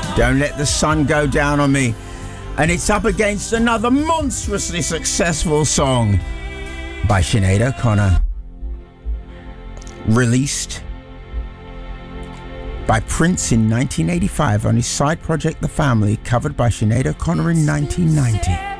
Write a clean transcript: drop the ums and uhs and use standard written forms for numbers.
Don't Let the Sun Go Down on Me. And it's up against another monstrously successful song by Sinead O'Connor, released by Prince in 1985 on his side project The Family, covered by Sinead O'Connor in 1990.